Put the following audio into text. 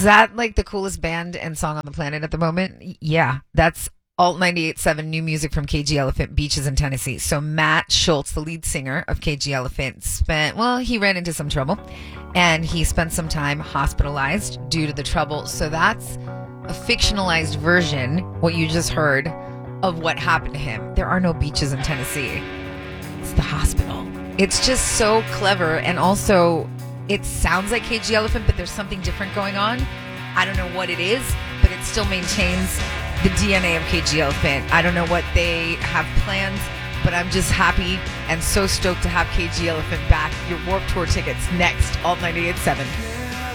Is that like the coolest band and song on the planet at the moment? Yeah, that's Alt 98.7 new music from KG Elephant, Beaches in Tennessee. So Matt Schultz, the lead singer of KG Elephant, he ran into some trouble and he spent some time hospitalized due to the trouble. So that's a fictionalized version, what you just heard, of what happened to him. There are no beaches in Tennessee. It's the hospital. It's just so clever, and also it sounds like KG Elephant, but there's something different going on. I don't know what it is, but it still maintains the DNA of KG Elephant. I don't know what they have planned, but I'm just happy and so stoked to have KG Elephant back. Your Warped Tour tickets next, Alt 98.7.